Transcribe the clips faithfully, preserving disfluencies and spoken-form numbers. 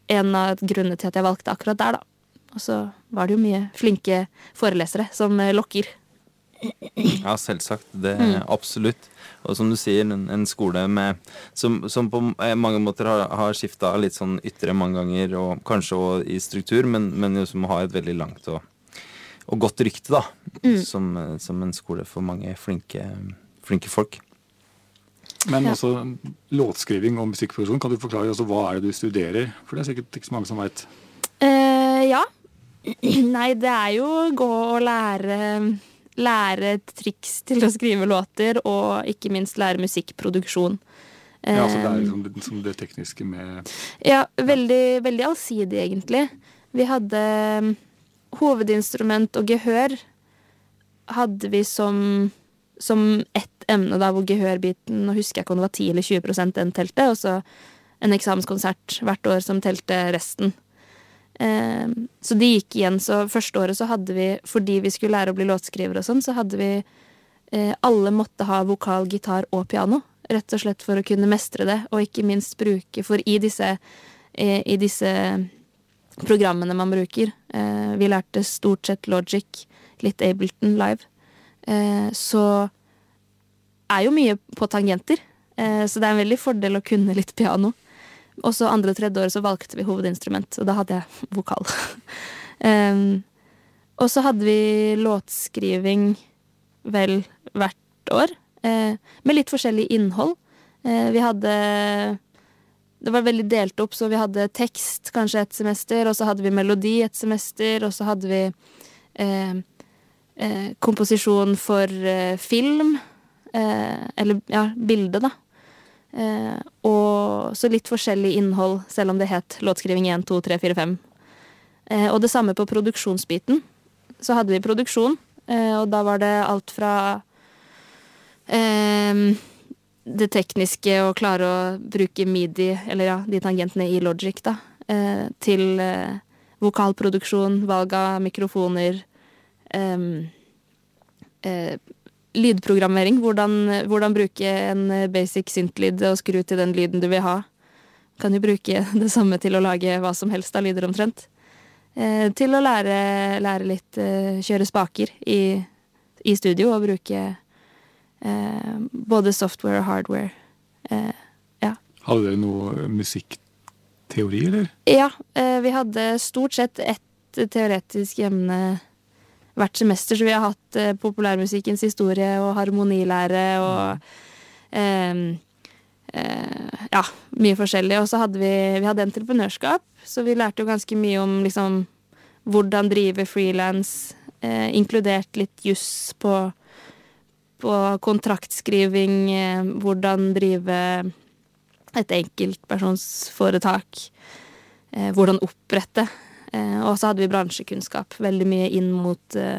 en av grunnene til at jeg valgte akkurat der, da. Og så var det jo mye flinke forelesere som eh, lokker. Ja, selvsagt. Det er mm. absolutt. Og som du sier, en, en skole med, som, som på mange måter har, har skiftet litt sånn ytre mange ganger, og kanskje også i struktur, men, men jo som har et veldig langt og, og godt rykte, da. Mm. Som, som en skole for mange flinke, flinke folk. Men også låtskriving og musikkproduksjon, kan du forklare også hva er det du studerer? For det er sikkert ikke så mange som vet. Uh, ja. Nei, det er jo gå og lære... lære triks til å skrive låter, og ikke minst lære musikkproduksjon. Ja, altså det er liksom det, som det tekniske med... Ja, veldig, veldig allsidig egentlig. Vi hadde hovedinstrument og gehør hadde vi som, som ett emne da, hvor gehørbiten, nå husker jeg ikke om det var ti eller tjue prosent den telte, og så en eksamenskonsert hvert år som telte resten. Eh, så de gikk igjen, så første året så hadde vi, fordi vi skulle lære å bli låtskrivere og sånn, så hadde vi eh, alle måtte ha vokal, gitar og piano, rett og slett for å kunne mestre det, og ikke minst bruke, for i disse, eh, i disse programmene man bruker, eh, vi lærte stort sett Logic, litt Ableton live, eh, så er jo mye på tangenter, eh, så det er en veldig fordel å kunne litt piano. Og så andre og tredje år så valgte vi hovedinstrument, og da hadde jeg vokal. um, og så hadde vi låtskriving vel hvert år, eh, med litt forskjellig innhold. Eh, vi hadde, det var veldig delt opp, så vi hadde tekst kanskje et semester, og så hadde vi melodi et semester, og så hadde vi eh, eh, komposisjon for eh, film, eh, eller ja, bilde da. Eh, og så litt forskjellig innhold, selv om det het låtskriving en, to, tre, fire, fem. Eh, og det samme på produksjonsbiten. Så hadde vi produksjon, eh, og da var det alt fra eh, det tekniske å klare å bruke midi, eller ja, de tangentene i Logic da, eh, til eh, vokalproduksjon, valg av mikrofoner, eh, eh, lydprogrammering, hvordan, hvordan bruke en basic synth-lyd og skru til den lyden du vil ha. Kan jo bruke det samme til å lage hva som helst av lyder omtrent. Eh, til å lære, lære litt, eh, kjøre spaker i, i studio og bruke eh, både software og hardware. Eh, ja. Hadde dere noe musikkteori, eller? Ja, eh, vi hadde stort sett ett teoretisk emne hvert semester, så vi har hatt eh, populærmusikkens historie og harmonilære og eh, eh, ja, mye forskjellig. Og så hadde vi, vi hadde entreprenørskap, så vi lærte jo ganske mye om liksom, hvordan drive freelance, eh, inkludert litt juss på, på kontraktskriving, eh, hvordan drive et enkeltpersonsforetak, eh, hvordan opprette. Eh, og så hadde vi bransjekunnskap, veldig mye inn mot, eh,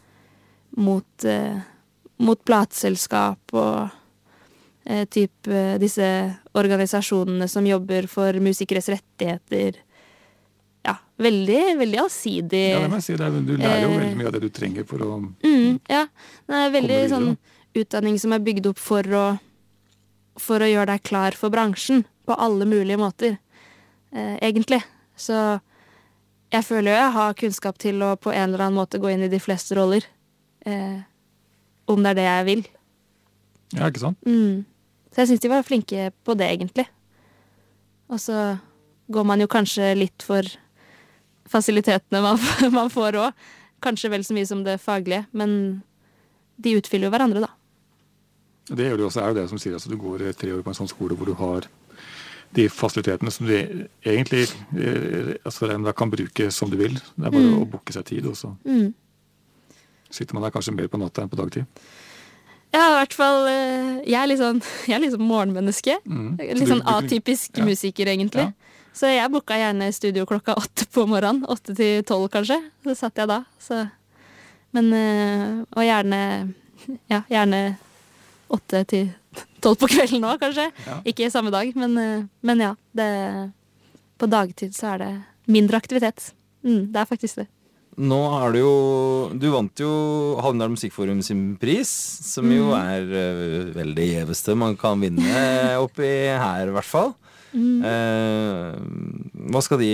mot, eh, mot plateselskap og eh, typ eh, disse organisasjonene som jobber for musikeres rettigheter. Ja, veldig, veldig allsidig. Ja, det må jeg si, det er, du lærer jo eh, veldig mye av det du trenger for å mm, ja, det er veldig sånn utdanning som er bygd opp for å, for å gjøre deg klar for bransjen på alle mulige måter, eh, egentlig. Så jeg føler jo jeg har kunnskap til å på en eller annen måte gå inn i de fleste roller. Eh, om det er det jeg vil. Ja, ikke sant? Mm. Så jeg synes de var flinke på det, egentlig. Og så går man jo kanskje litt for fasilitetene man, man får også. Kanskje vel så mye som det faglige, men de utfyller jo hverandre, da. Det gjør det også, er jo det som sier at du går tre år på en sånn skole hvor du har de fasilitetene som du egentlig eh, altså, da kan bruke som du vil. Det er bare mm. å booke seg tid, og så mm. sitter man der kanskje mer på natta enn på dagtid. Ja, i hvert fall, jeg er litt sånn, jeg er litt sånn morgenmenneske. Mm. Litt sånn atypisk ja. musiker, egentlig. Ja. Så jeg booka gjerne studio klokka åtte på morgenen, åtte til tolv kanskje. Så satt jeg da. Så. Men, og gjerne, ja, gjerne åtte til tolv på kvelden nå, kanskje. Ja. Ikke samme dag, men, men ja, det, på dagtid så er det mindre aktivitet. Mm, det er faktisk det. Nå er det jo, du vant jo Hallingdal Musikkforum sin pris, som jo er uh, veldig gjeveste man kan vinne oppi her i hvert fall. Mm. Uh, hva skal de